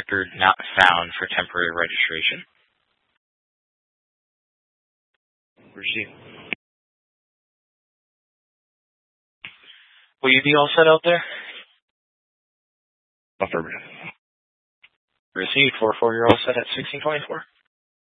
record not found for temporary registration. Receive. Will you be all set out there? Affirmative. Received. 4-4, you're all set at 1624.